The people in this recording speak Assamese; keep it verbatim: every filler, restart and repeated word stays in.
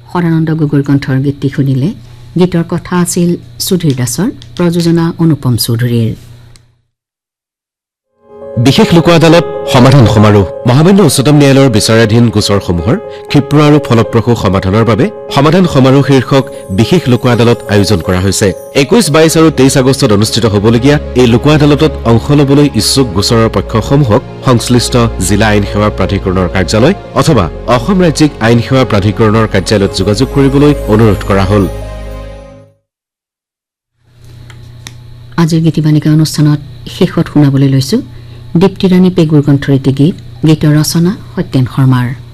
হৰানন্দ গগৈৰ কণ্ঠৰ গীতটি শুনিলে। গীতৰ কথা আছিল সুধীৰ দাসৰ, প্ৰযোজনা অনুপম চৌধুৰীৰ। বিশেষ লোক আদালত সমাধান সমাৰোহ মহামান্য উচ্চতম ন্যায়ালয়ৰ বিচাৰাধীন গোচৰসমূহৰ ক্ষিপ্ৰ আৰু ফলপ্ৰসূ সমাধানৰ বাবে সমাধান সমাৰোহ শীৰ্ষক বিশেষ লোক আদালত আয়োজন কৰা হৈছে। একৈশ বাইশ আৰু তেইশ আগষ্টত অনুষ্ঠিত হ'বলগীয়া এই লোক আদালতত অংশ ল'বলৈ ইচ্ছুক গোচৰৰ পক্ষসমূহক সংশ্লিষ্ট জিলা আইন সেৱা প্ৰাধিকৰণৰ কাৰ্যালয় অথবা অসম ৰাজ্যিক আইন সেৱা প্ৰাধিকৰণৰ কাৰ্যালয়ত যোগাযোগ কৰিবলৈ অনুৰোধ কৰা হ'ল। আজিৰ গীতিবাণিকা অনুষ্ঠানত শেষত শুনাবলৈ লৈছো দীপ্তিৰাণী পেগুৰ কণ্ঠৰ এটি গীত। গীতৰ ৰচনা সত্যেন শৰ্মাৰ।